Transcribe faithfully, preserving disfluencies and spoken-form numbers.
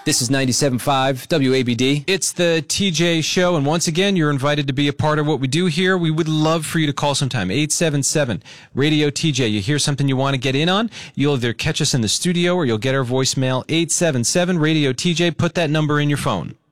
This is ninety-seven point five W A B D. It's the T J Show, and once again, you're invited to be a part of what we do here. We would love for you to call sometime. eight seven seven Radio T J. You hear something you want to get in on, you'll either catch us in the studio or you'll get our voicemail. eight seven seven Radio T J. Put that number in your phone.